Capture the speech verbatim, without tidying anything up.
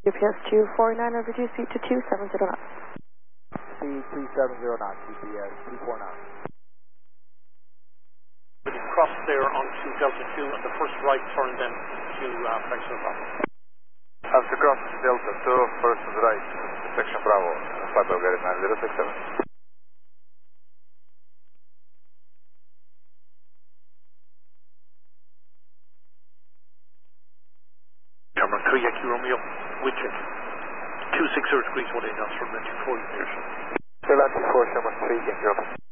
G P S two four nine, over reduce speed to two seven zero knots. Speed two seven zero knots, G P S two four nine. We cross there onto Delta two and the first right turn then to uh, Section Bravo. After crossing Delta two, first to the right, Section Bravo, flight Bulgaria nine zero six seven. Number three, Yankee Romeo, wind check. two six zero degrees, one eight knots from ninety-four meters. Atlantic four, Sherman three, Yankee Romeo.